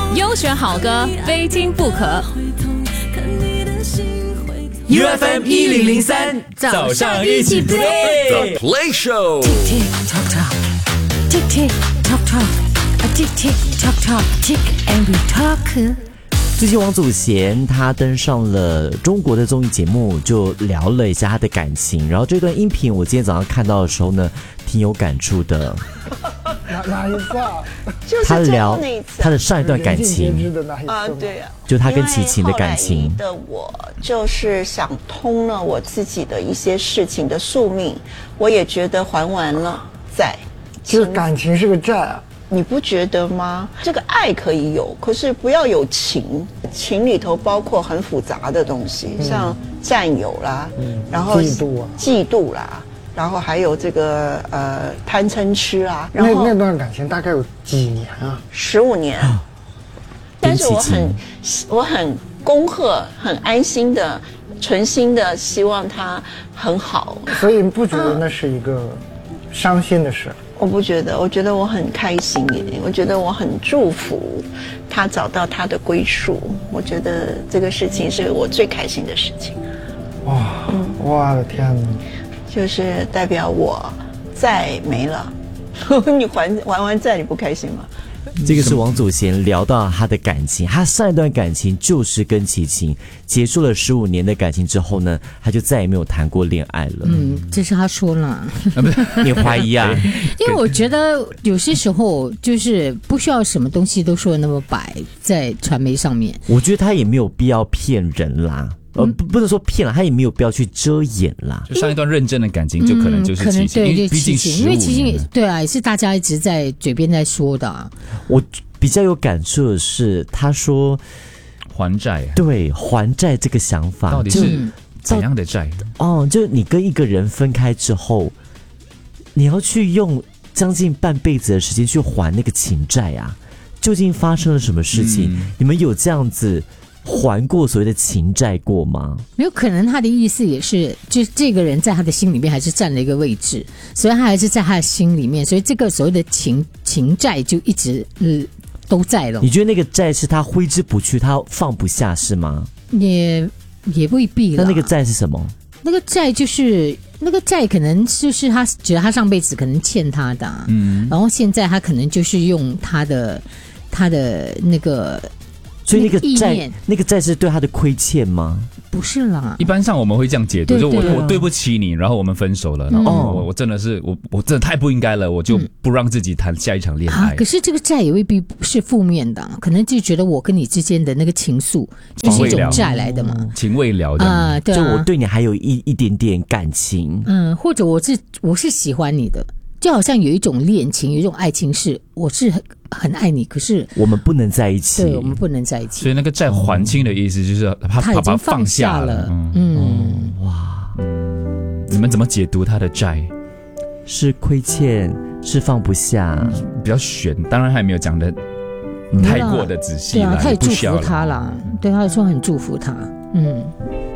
优选好歌，非听不可。 UFM 1003，早上一起 play Play Show。 Tick tock tock, tick tick tock tock, a tick tick tock tock, tick and we talk。 最近王祖贤他登上了中国的综艺节目，就聊了一下他的感情。然后这段音频我今天早上看到的时候呢，挺有感触的。 哪一次啊？ 他聊他的上一段感情对啊， 就他跟齐秦的感情。 因为后来的我就是想通了我自己的一些事情的宿命，我也觉得还完了债。 这个感情是个债啊。 你不觉得吗？这个爱可以有，可是不要有情。情里头包括很复杂的东西，像占有啦，然后嫉妒啦，然后还有这个贪嗔痴啦。然后那段感情大概有几年啊 ？15年。但是我很恭贺、很安心的、存心的希望他很好。 所以不觉得那是一个伤心的事？ 我不觉得，我觉得我很开心耶，我觉得我很祝福他找到他的归属，我觉得这个事情是我最开心的事情。 哇，我的天哪！ 就是代表我债没了，你还完债你不开心吗？ 这个是王祖贤聊到他的感情，他上一段感情就是跟齐秦结束了15年的感情之后呢，他就再也没有谈过恋爱了。 这是他说了。 你怀疑啊？ 因为我觉得有些时候就是不需要什么东西都说那么白，在传媒上面。 我觉得他也没有必要骗人啦。不能说骗了，他也没有必要去遮掩啦。 就上一段认真的感情，就可能就是齐秦，因为毕竟15年， 因为齐秦对啊，也是大家一直在嘴边在说的啊。 我比较有感触的是，他说还债， 对还债这个想法到底是怎样的债？ 就是你跟一个人分开之后，你要去用将近半辈子的时间去还那个情债啊，究竟发生了什么事情？你们有这样子还过所谓的情债过吗？ 没有，可能他的意思也是，就是这个人在他的心里面还是占了一个位置，所以他还是在他的心里面，所以这个所谓的情债就一直都在了。 你觉得那个债是他挥之不去，他放不下是吗？ 也未必啦。 那个债是什么？ 那个债就是那个债，可能就是他觉得他上辈子可能欠他的然后现在他可能就是用他的那个。 所以那个债是对他的亏欠吗？ 不是啦， 一般上我们会这样解读，就我对不起你，然后我们分手了，然后我真的是我真的太不应该了，我就不让自己谈下一场恋爱。 可是这个债也未必是负面的，可能就觉得我跟你之间的那个情愫就是一种债来的嘛， 情未了的对啊， 就我对你还有一点点感情， 或者我是喜欢你的。就好像有一种恋情，有一种爱情是我是很爱你，可是我们不能在一起。 对，我们不能在一起。 所以那个债还清的意思就是他已经放下了。 哇， 你们怎么解读他的债？ 是亏欠，是放不下， 比较悬。当然还没有讲的太过的仔细啦， 对啊，他也祝福他啦，对他说很祝福他。